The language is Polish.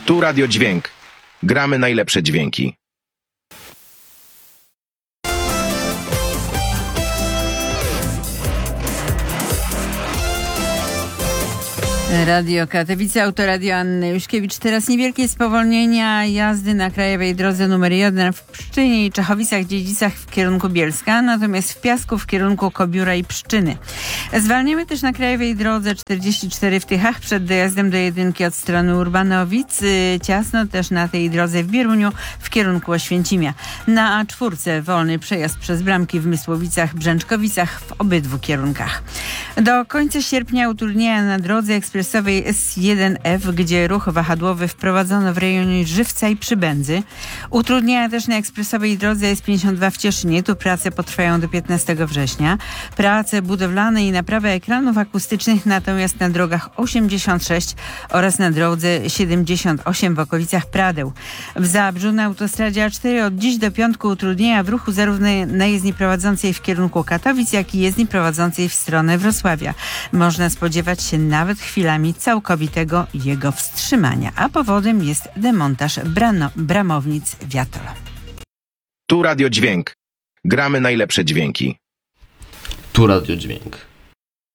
Tu Radio Dźwięk. Gramy najlepsze dźwięki. Radio Katowice, Autoradio Anny Juszkiewicz. Teraz niewielkie spowolnienia jazdy na krajowej drodze nr 1 w Pszczynie i Czechowicach-Dziedzicach w kierunku Bielska, natomiast w Piasku w kierunku Kobióra i Pszczyny. Zwalniamy też na krajowej drodze 44 w Tychach przed dojazdem do jedynki od strony Urbanowic. Ciasno też na tej drodze w Bieruniu w kierunku Oświęcimia. Na A4 wolny przejazd przez bramki w Mysłowicach, Brzęczkowicach w obydwu kierunkach. Do końca sierpnia utrudnienia na drodze ekspresowej S1F, gdzie ruch wahadłowy wprowadzono w rejonie Żywca i Przybędzy. Utrudnienia też na ekspresowej drodze S52 w Cieszynie. Tu prace potrwają do 15 września. Prace budowlane i naprawa ekranów akustycznych natomiast na drogach 86 oraz na drodze 78 w okolicach Pradeł. W Zabrzu na autostradzie A4 od dziś do piątku utrudnienia w ruchu zarówno na jezdni prowadzącej w kierunku Katowic, jak i jezdni prowadzącej w stronę Wrocławia. Można spodziewać się nawet chwilami całkowitego jego wstrzymania, a powodem jest demontaż bramownic Wiatol. Tu Radio Dźwięk. Gramy najlepsze dźwięki. Tu Radio Dźwięk.